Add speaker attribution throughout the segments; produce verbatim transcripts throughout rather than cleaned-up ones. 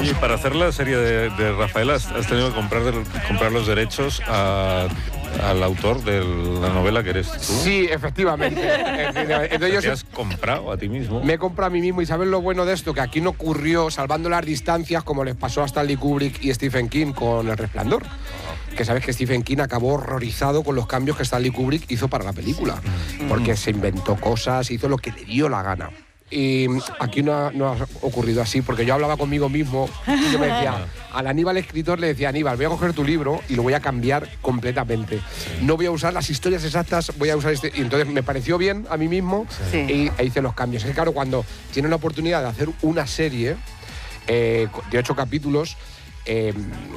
Speaker 1: Oye, para hacer la serie de, de Rafael has, has tenido que comprar, comprar los derechos a, al autor de la novela que eres tú.
Speaker 2: Sí, efectivamente. Entonces,
Speaker 1: ¿Te
Speaker 2: yo sé,
Speaker 1: has comprado a ti mismo?
Speaker 2: me he comprado a mí mismo, y ¿sabes lo bueno de esto? Que aquí no ocurrió, salvando las distancias, como les pasó a Stanley Kubrick y Stephen King con El Resplandor. Que sabes que Stephen King acabó horrorizado con los cambios que Stanley Kubrick hizo para la película. Porque se inventó cosas, hizo lo que le dio la gana. Y aquí no ha, no ha ocurrido así, porque yo hablaba conmigo mismo y yo me decía, al Aníbal escritor le decía, Aníbal, voy a coger tu libro y lo voy a cambiar completamente. No voy a usar las historias exactas, voy a usar este... Y entonces me pareció bien a mí mismo
Speaker 3: Sí.
Speaker 2: y e hice los cambios. Es que claro, cuando tienes la oportunidad de hacer una serie eh, de ocho capítulos, Eh,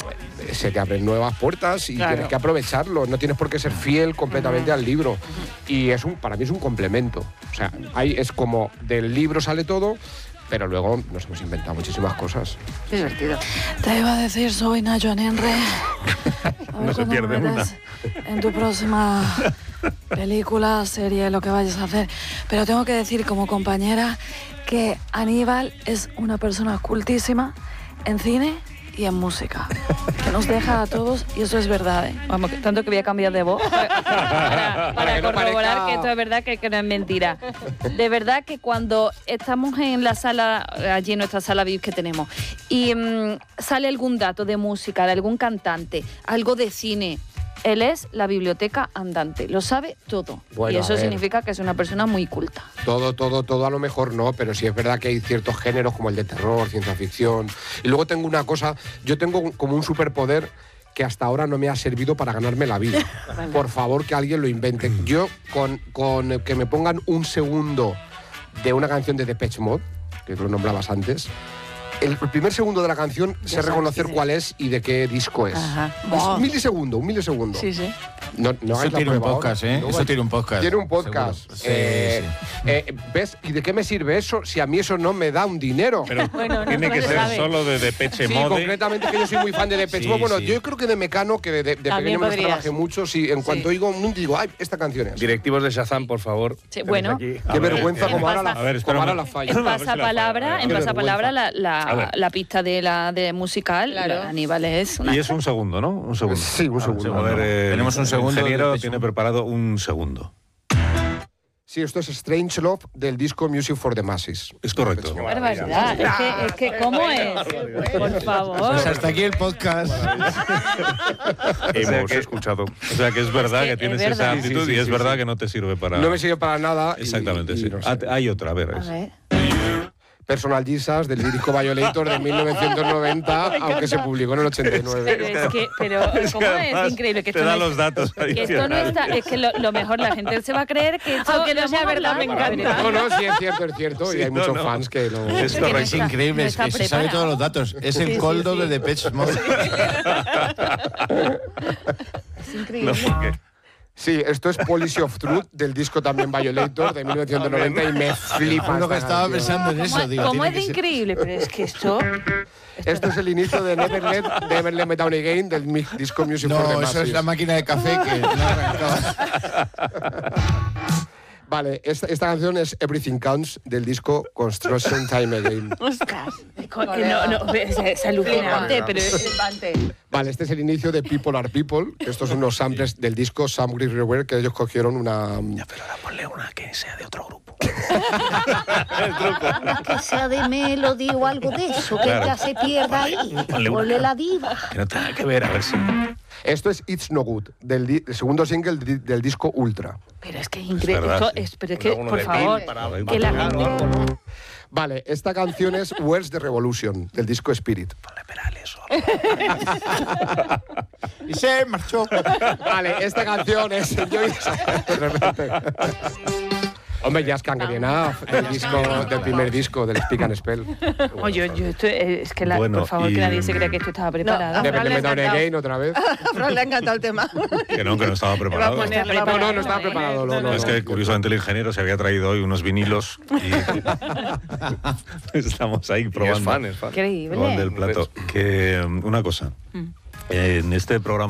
Speaker 2: se te abren nuevas puertas y
Speaker 3: Claro.
Speaker 2: tienes que aprovecharlo. No tienes por qué ser fiel completamente uh-huh. al libro. Y es un, para mí es un complemento. O sea, ahí es como del libro sale todo, pero luego nos hemos inventado muchísimas cosas.
Speaker 3: Qué divertido.
Speaker 4: Te iba a decir, soy Nacho Henry.
Speaker 1: No se pierde una.
Speaker 4: En tu próxima película, serie, lo que vayas a hacer. Pero tengo que decir como compañera que Aníbal es una persona cultísima en cine y en música, que nos deja a todos, y eso es verdad, ¿eh?
Speaker 5: Vamos, tanto que voy a cambiar de voz para, para, para
Speaker 2: que no
Speaker 5: corroborar
Speaker 2: parezca...
Speaker 5: que esto es verdad, que, que no es mentira. De verdad que cuando estamos en la sala, allí en nuestra sala V I P que tenemos, y mmm, sale algún dato de música, de algún cantante, algo de cine, él es la biblioteca andante, lo sabe todo.
Speaker 2: Bueno,
Speaker 5: y eso
Speaker 2: a ver.
Speaker 5: significa que es una persona muy culta.
Speaker 2: Todo, todo, todo a lo mejor no, pero sí es verdad que hay ciertos géneros como el de terror, ciencia ficción. Y luego tengo una cosa, yo tengo como un superpoder que hasta ahora no me ha servido para ganarme la vida. Por favor, que alguien lo invente. Yo, con, con que me pongan un segundo de una canción de Depeche Mode, que lo nombrabas antes, el primer segundo de la canción
Speaker 3: Ya
Speaker 2: sé
Speaker 3: sabes,
Speaker 2: reconocer
Speaker 3: sí.
Speaker 2: cuál es y de qué disco es.
Speaker 3: Ajá.
Speaker 2: Es un milisegundo, un milisegundo.
Speaker 4: Sí, sí.
Speaker 2: No, no
Speaker 6: Eso
Speaker 2: hagáis la
Speaker 6: tiene un
Speaker 2: prueba
Speaker 6: podcast,
Speaker 2: ahora.
Speaker 6: ¿eh?
Speaker 2: No
Speaker 6: Eso
Speaker 2: vais-
Speaker 6: tiene un podcast.
Speaker 2: Tiene un podcast.
Speaker 6: Seguro. Sí,
Speaker 2: Eh,
Speaker 6: sí.
Speaker 2: eh, ¿Ves? ¿Y de qué me sirve eso si a mí eso no me da un dinero?
Speaker 1: Pero
Speaker 5: Bueno, no
Speaker 1: tiene
Speaker 5: se
Speaker 1: que ser
Speaker 5: sabe.
Speaker 1: solo de Depeche
Speaker 2: Sí,
Speaker 1: Mode.
Speaker 2: concretamente que yo soy muy fan de Depeche
Speaker 6: Sí,
Speaker 2: Mode. Bueno,
Speaker 6: sí.
Speaker 2: yo creo que de Mecano, que de, de, de
Speaker 3: También
Speaker 2: pequeño me los
Speaker 3: podrías.
Speaker 2: trabajé mucho, sí, en cuanto
Speaker 3: Sí.
Speaker 2: oigo un digo, ay, esta canción es.
Speaker 7: Directivos de Shazam, por favor.
Speaker 5: Sí,
Speaker 7: Tenéis
Speaker 5: bueno.
Speaker 7: aquí.
Speaker 1: A
Speaker 2: Qué
Speaker 1: ver,
Speaker 2: vergüenza
Speaker 1: eh,
Speaker 2: como ahora la,
Speaker 1: a ver,
Speaker 2: como ahora
Speaker 1: espérame.
Speaker 2: la falla.
Speaker 5: En
Speaker 1: A ver si la
Speaker 5: pasapalabra,
Speaker 1: falla.
Speaker 5: en
Speaker 2: Qué
Speaker 5: pasapalabra la,
Speaker 1: A ver.
Speaker 5: la, la pista de la de musical,
Speaker 3: Claro.
Speaker 5: la- Aníbal es una...
Speaker 1: Y es un segundo, ¿no? Un segundo.
Speaker 2: Sí, un segundo.
Speaker 1: A ver, eh,
Speaker 6: Tenemos un
Speaker 1: el
Speaker 6: segundo de
Speaker 1: ingeniero
Speaker 6: Depeche
Speaker 1: tiene
Speaker 6: Mode.
Speaker 1: preparado un segundo.
Speaker 2: Sí, esto es Strange Love del disco Music for the Masses.
Speaker 1: Es correcto.
Speaker 5: Qué barbaridad. Es que, es que ¿cómo es? Por favor.
Speaker 6: Pues hasta aquí el podcast.
Speaker 7: Hemos
Speaker 1: que-
Speaker 7: escuchado.
Speaker 1: O sea, que es verdad
Speaker 5: Es
Speaker 1: que,
Speaker 5: que
Speaker 1: tienes
Speaker 5: es
Speaker 1: esa
Speaker 5: verdad.
Speaker 1: aptitud
Speaker 2: Sí, sí,
Speaker 1: y
Speaker 2: sí,
Speaker 1: es
Speaker 2: sí,
Speaker 1: verdad
Speaker 2: sí.
Speaker 1: que no te sirve para...
Speaker 2: No me sirve para nada. y-
Speaker 1: Exactamente,
Speaker 2: y- y
Speaker 1: sí.
Speaker 2: no sé.
Speaker 1: Ah, hay otra, a ver.
Speaker 5: A
Speaker 1: es-
Speaker 5: ver.
Speaker 2: Personal Jesus del disco Violator de mil novecientos noventa, aunque se publicó en el ochenta y
Speaker 5: Pero
Speaker 2: nueve.
Speaker 5: es que, pero ¿cómo
Speaker 1: además
Speaker 5: es? Increíble que
Speaker 1: te
Speaker 5: esto
Speaker 1: da
Speaker 5: no
Speaker 1: los
Speaker 5: es-
Speaker 1: datos
Speaker 5: que esto no
Speaker 1: adicionales.
Speaker 5: está, es que lo, lo mejor la gente se va a creer que esto
Speaker 3: Aunque no
Speaker 5: lo
Speaker 3: sea
Speaker 5: hemos
Speaker 3: verdad,
Speaker 5: hablado,
Speaker 3: me
Speaker 5: pero-
Speaker 3: encanta.
Speaker 2: No, no, sí, es cierto, es cierto.
Speaker 1: Sí,
Speaker 2: y hay
Speaker 1: no,
Speaker 2: muchos
Speaker 1: no.
Speaker 2: fans que lo...
Speaker 1: Es
Speaker 5: que no
Speaker 1: correcto.
Speaker 6: Es
Speaker 5: está-
Speaker 6: increíble,
Speaker 5: no
Speaker 6: es
Speaker 5: está
Speaker 6: que se sabe
Speaker 5: preparado.
Speaker 6: todos los datos. Es
Speaker 5: Sí,
Speaker 6: el
Speaker 5: sí,
Speaker 6: coldo
Speaker 5: sí.
Speaker 6: de Depeche Mode.
Speaker 5: Es increíble.
Speaker 1: No, ¿por qué?
Speaker 2: Sí, esto es Policy of Truth del disco también Violator de mil novecientos noventa y me flipa.
Speaker 6: Es lo que
Speaker 2: esta
Speaker 6: estaba
Speaker 2: canción.
Speaker 6: pensando en
Speaker 5: ¿Cómo,
Speaker 6: eso. Digo,
Speaker 5: cómo
Speaker 6: tiene
Speaker 5: es de
Speaker 6: que ser-
Speaker 5: increíble? Pero es que esto...
Speaker 2: Esto es el inicio de Never Let, Never Let Me Down Again del mi- disco Music for the
Speaker 6: No, eso
Speaker 2: Masses.
Speaker 6: es la máquina de café que no arrancaba.
Speaker 2: Vale, esta, esta canción es Everything Counts del disco Construction Time Again.
Speaker 5: Ostras, que no, no, es, es alucinante, pero es,
Speaker 3: Flipante.
Speaker 2: Vale, este es el inicio de People Are People, que estos son unos samples del disco Some Everywhere que ellos cogieron una...
Speaker 1: Pero ahora ponle una que sea de otro grupo.
Speaker 3: Que sea de Melody o algo de eso, que
Speaker 1: Claro.
Speaker 3: ya se pierda ahí.
Speaker 1: Ponle una.
Speaker 3: Ponle la diva.
Speaker 1: Que no tenga que ver, a ver si...
Speaker 2: Esto es It's No Good, del di- el segundo single del, del disco Ultra.
Speaker 5: pero es que es increíble.
Speaker 1: verdad,
Speaker 5: Esto
Speaker 1: sí.
Speaker 5: es, pero es que,
Speaker 7: Alguno
Speaker 5: por
Speaker 7: de
Speaker 5: favor,
Speaker 7: Pil para-
Speaker 5: que la
Speaker 7: para
Speaker 5: gente...
Speaker 7: pegar o algo, ¿no?
Speaker 2: Vale, esta canción es Where's the Revolution, del disco Spirit.
Speaker 1: Ponle Perales o
Speaker 6: Y se marchó.
Speaker 2: Vale, esta canción es Enjoy the- de repente. Hombre, Just Can't Get Enough, del, disco, del primer disco, del Speak and Spell.
Speaker 5: Oye, yo esto, eh, es que, la,
Speaker 1: Bueno,
Speaker 5: por favor,
Speaker 1: y-
Speaker 5: que nadie se crea que esto estaba preparado.
Speaker 2: Never Let Me Down
Speaker 3: encantado.
Speaker 2: Again, otra vez.
Speaker 3: A Fran le ha encantado el tema.
Speaker 1: Que no, que no estaba preparado.
Speaker 3: Va a poner-
Speaker 2: No, no, no estaba preparado. No, no,
Speaker 1: Es
Speaker 2: no.
Speaker 1: que curiosamente el ingeniero se había traído hoy unos vinilos y estamos ahí
Speaker 7: Y es
Speaker 1: probando,
Speaker 7: fan, es fan.
Speaker 1: probando
Speaker 5: Increíble.
Speaker 1: el plato. Que um, una cosa, en este programa